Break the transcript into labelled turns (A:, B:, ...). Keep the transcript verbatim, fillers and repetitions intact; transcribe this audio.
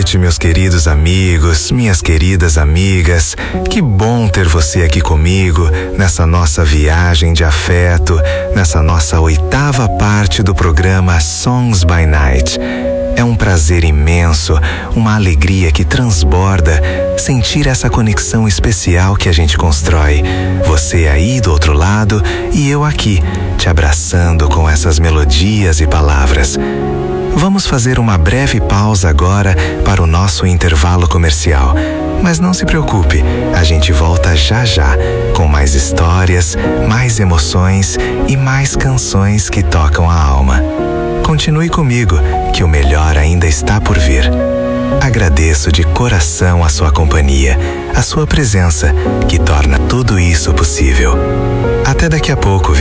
A: noite, meus queridos amigos, minhas queridas amigas. Que bom ter você aqui comigo nessa nossa viagem de afeto, nessa nossa oitava parte do programa Songs by Night. É um prazer imenso, uma alegria que transborda sentir essa conexão especial que a gente constrói. Você aí do outro lado e eu aqui, te abraçando com essas melodias e palavras. Vamos fazer uma breve pausa agora para o nosso intervalo comercial. Mas não se preocupe, a gente volta já já com mais histórias, mais emoções e mais canções que tocam a alma. Continue comigo, que o melhor ainda está por vir. Agradeço de coração a sua companhia, a sua presença, que torna tudo isso possível. Até daqui a pouco.